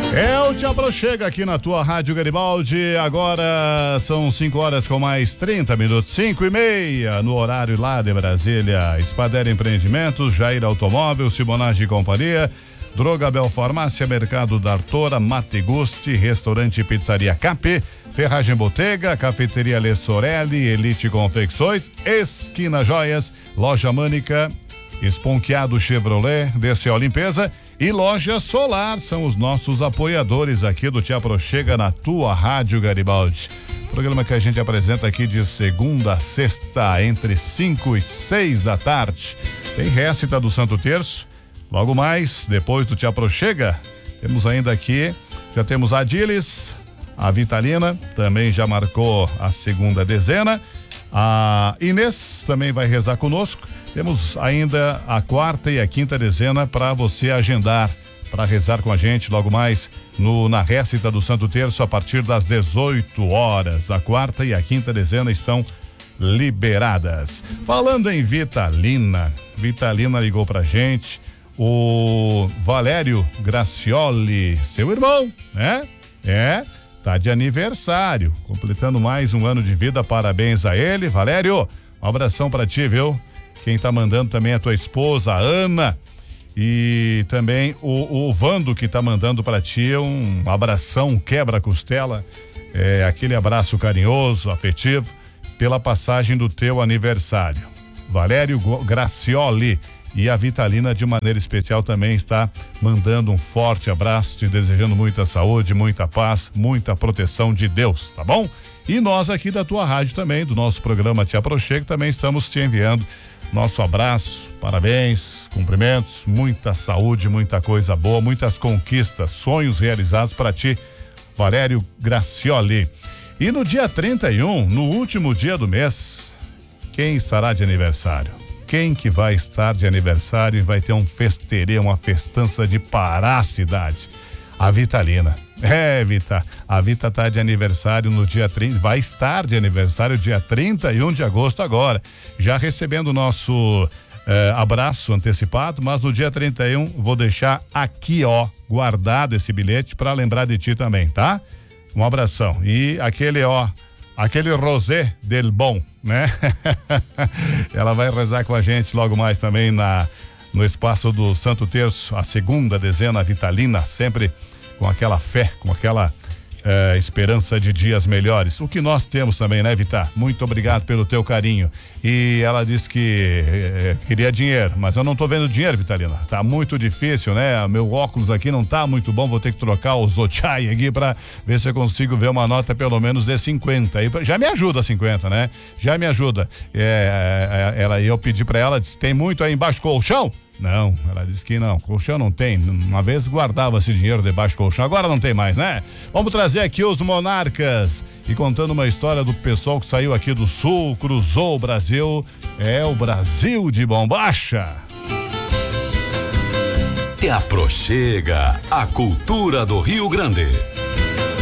O Te Aproxega aqui na tua Rádio Garibaldi. Agora são 5 horas com mais 30 minutos, 5:30 no horário lá de Brasília. Espadera Empreendimentos, Jair Automóvel, Simonage e Companhia, Drogabel Farmácia, Mercado da Artora, Mate Gusti, Restaurante e Pizzaria Capê, Ferragem Botega, Cafeteria Le Sorelli, Elite Confecções, Esquina Joias, Loja Mânica, Esponqueado Chevrolet, DCO Limpeza e Loja Solar são os nossos apoiadores aqui do Te Aproxega na tua Rádio Garibaldi. Programa que a gente apresenta aqui de segunda a sexta, entre 5 e 6 da tarde. Tem récita do Santo Terço. Logo mais, depois do Te Aproxega, temos ainda aqui, já temos a Dilis, a Vitalina, também já marcou a segunda dezena. A Inês também vai rezar conosco. Temos ainda a quarta e a quinta dezena para você agendar, para rezar com a gente logo mais na récita do Santo Terço a partir das 18 horas. A quarta e a quinta dezena estão liberadas. Falando em Vitalina ligou pra gente, o Valério Gracioli, seu irmão, né? Tá de aniversário, completando mais um ano de vida, parabéns a ele, Valério, um abração pra ti, viu? Quem tá mandando também é a tua esposa, a Ana, e também o Vando, que tá mandando pra ti um abração, quebra-costela, aquele abraço carinhoso, afetivo, pela passagem do teu aniversário. Valério Gracioli. E a Vitalina, de maneira especial, também está mandando um forte abraço, te desejando muita saúde, muita paz, muita proteção de Deus, tá bom? E nós aqui da tua rádio também, do nosso programa Te Aproxega, também estamos te enviando nosso abraço, parabéns, cumprimentos, muita saúde, muita coisa boa, muitas conquistas, sonhos realizados para ti, Valério Gracioli. E no dia 31, no último dia do mês, quem estará de aniversário? Quem que vai estar de aniversário e vai ter um festeirão, uma festança de parar a cidade? A Vitalina. Vita, a Vita tá de aniversário no dia 30, vai estar de aniversário dia 31 de agosto agora, já recebendo o nosso abraço antecipado, mas no dia 31 vou deixar aqui, guardado esse bilhete para lembrar de ti também, tá? Um abração. E aquele rosé del bom, né? Ela vai rezar com a gente logo mais também no espaço do Santo Terço, a segunda dezena, Vitalina, sempre com aquela fé, com aquela esperança de dias melhores. O que nós temos também, né, Vita? Muito obrigado pelo teu carinho. E ela disse que queria dinheiro, mas eu não tô vendo dinheiro, Vitalina. Tá muito difícil, né? Meu óculos aqui não tá muito bom, vou ter que trocar o Zochai aqui pra ver se eu consigo ver uma nota pelo menos de 50. Aí já me ajuda 50, né? Já me ajuda. Eu pedi pra ela, disse, tem muito aí embaixo do colchão? Não, ela disse que não, colchão não tem. Uma vez guardava esse dinheiro debaixo do colchão, agora não tem mais, né? Vamos trazer aqui os Monarcas e contando uma história do pessoal que saiu aqui do sul, cruzou o Brasil, o Brasil de bombacha. Te Aproxega, a cultura do Rio Grande.